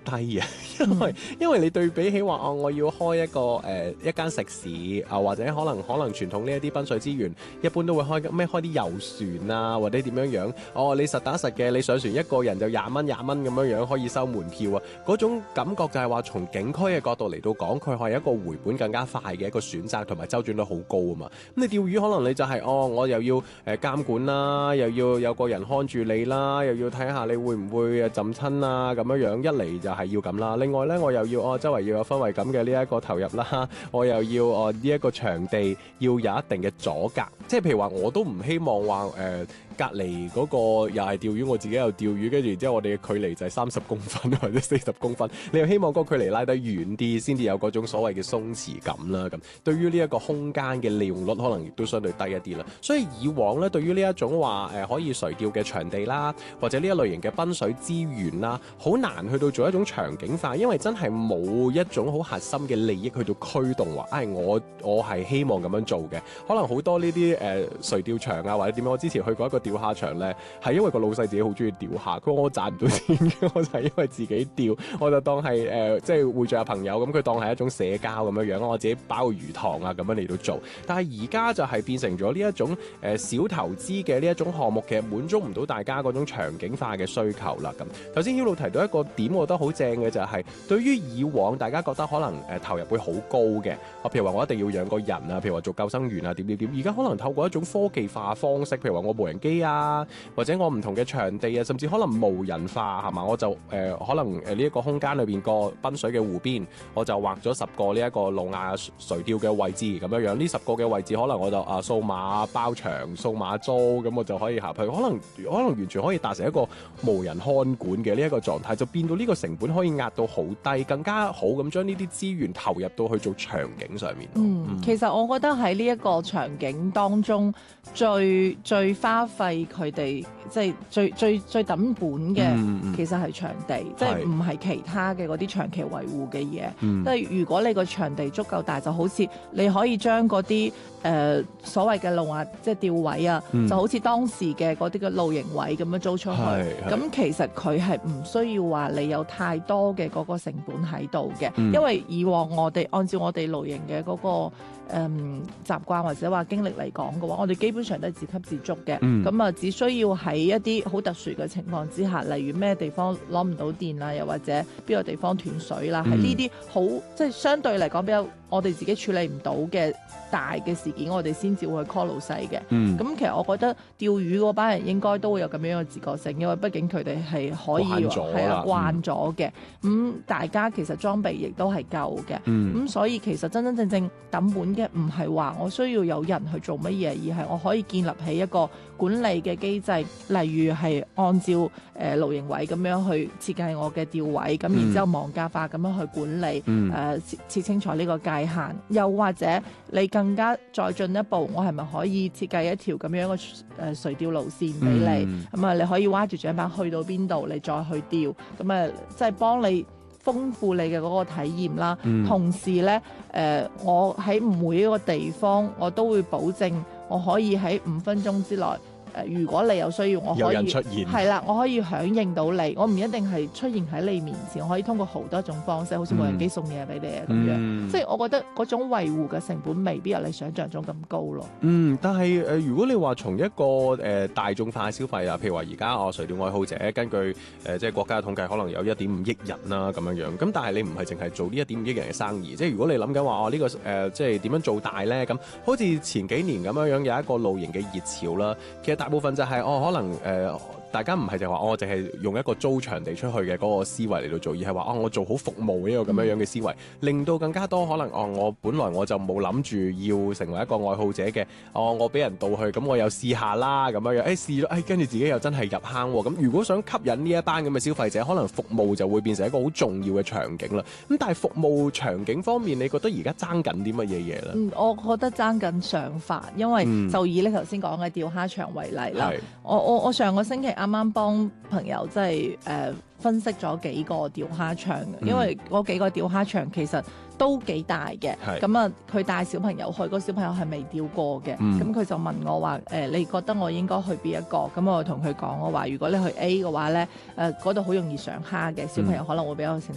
低啊，因為你對比起話我要開一間食肆啊，或者可能傳統呢一啲賓水資源，一般都會開啲遊船啊，或者點樣你實打實嘅，你上船一個人就20蚊咁樣可以收門票啊，嗰種感覺就係話從景區嘅角度嚟到講，佢係一個回本更加快嘅一個選擇，同埋周轉率好高啊嘛。咁你釣魚可能你就係我又要監管啦，又要有個人看住你啦，又要睇下你會唔會浸親啊咁樣，一嚟就係要咁啦。另外呢，我又要周圍要有氛圍感嘅呢一個投入啦，我又要呢一個場地要有一定嘅阻隔，即係譬如話我都唔希望話隔離嗰個又係釣魚，我自己又釣魚，跟住之後我哋嘅距離就係30公分或者40公分，你又希望個距離拉得遠啲，先至有嗰種所謂嘅鬆弛感啦。咁對於呢一個空間嘅利用率，可能亦都相對低一啲啦。所以以往咧，對於呢一種話可以垂釣嘅場地啦，或者呢一類型嘅賓水資源啦，好難去到做一種場景化，因為真係冇一種好核心嘅利益去到驅動話，我係希望咁樣做嘅。可能好多呢啲垂釣場啊，或者點樣，我之前去過一個釣蝦場咧，係因為個老細自己好中意釣蝦，佢話我賺唔到錢嘅，我就係因為自己釣，我就當係即係匯聚下朋友咁，佢當係一種社交咁樣，我自己包個魚塘啊咁樣嚟到做。但係而家就係變成咗呢一種小投資嘅呢一種項目，其實滿足唔到大家嗰種場景化嘅需求啦。咁頭先曉露提到一個點，我覺得好正嘅就係，對於以往大家覺得可能投入會好高嘅，譬如話我一定要養個人啊，譬如話做救生員啊點，而家可能透過一種科技化方式，譬如話我無人機啊，或者我唔同嘅場地啊，甚至可能無人化係嘛，我就可能呢一個空間裏邊個賓水嘅湖邊，我就畫咗10個呢一個路亞垂釣嘅位置咁樣，呢10個嘅位置可能我就數碼包場、數碼租，咁我就可以下去，可能完全可以達成一個無人看管嘅呢一個狀態，就變到呢個成本可以壓到好低，更加好咁將呢啲資源投入到去做場景上面。 其實我覺得喺呢一個場景當中，最花費佢哋即係最抌本嘅，其實係場地，即係唔係其他嘅嗰啲長期維護嘅嘢。即係如果你個場地足夠大，就好似你可以將嗰啲所謂嘅路亞即係釣位啊，就好似當時嘅嗰啲嘅露營位咁樣租出去。咁其實佢係唔需要話你有太多嘅嗰個成本喺度嘅，因為以往我哋按照我哋露營嘅嗰個習慣或者話經歷嚟講嘅話，我哋基本上都係自給自足嘅。咁啊，只需要喺一啲好特殊嘅情況之下，例如咩地方攞唔到電啊，又或者邊個地方斷水啦，喺呢啲好即係相對嚟講比較我哋自己處理唔到嘅大嘅事件，我哋先至會去 call 老細嘅。咁其實我覺得釣魚嗰班人應該都會有咁樣嘅自覺性，因為畢竟佢哋係可以慣咗嘅。大家其實裝備亦都係夠嘅。咁所以其實真真正正抌本嘅唔係話我需要有人去做乜嘢，而係我可以建立起一個管理嘅機制，例如係按照露營位咁樣去設計我嘅釣位，咁然之後網格化咁樣去管理，設清楚呢個界限，又或者你更加再進一步，我係咪可以設計一條咁樣嘅垂釣路線俾你？咁啊，你可以挖住槳板去到邊度，你再去釣，咁啊，即係幫你豐富你嘅嗰個體驗啦。同時咧，我喺每一個地方，我都會保證我可以喺5分鐘之內。如果你有需要，我可以有人出現，係啦，我可以響應到你，我唔一定係出現喺你面前，我可以通過好多種方式，好似無人機送嘢俾你啊咁樣。即係我覺得嗰種維護嘅成本未必有你想象中咁高咯。 但係如果你話從一個大眾化消費啊，譬如話而家垂釣愛好者根據即係國家嘅統計，可能有1.5億人啦咁樣。咁但係你唔係淨係做呢1.5億人嘅生意，即係如果你諗緊話呢個即係點樣做大咧？咁好似前幾年咁樣有一個露營嘅熱潮啦，其實大部分就係可能大家唔係就話我淨係用一個租場地出去嘅嗰個思維嚟到做，而係話我做好服務呢個咁樣嘅思維，令到更加多可能我本來我就冇諗住要成為一個愛好者嘅，我俾人導去，咁我又試下啦咁樣，試咗，跟住自己又真係入坑喎。咁如果想吸引呢一班咁嘅消費者，可能服務就會變成一個好重要嘅場景啦。咁但係服務場景方面，你覺得而家爭緊啲乜嘢嘢咧？ 我覺得爭緊想法，因為就以你頭先講嘅釣蝦場為例啦。我上個星期啱啱幫朋友即係分析咗幾個釣蝦場，因為嗰幾個釣蝦場其實都幾大嘅。咁啊，佢帶小朋友去，個小朋友係未釣過嘅。咁佢就問我話你覺得我應該去邊一個？咁我同佢講，我話如果你去 A 嘅話咧，嗰度好容易上蝦嘅，小朋友可能會比較承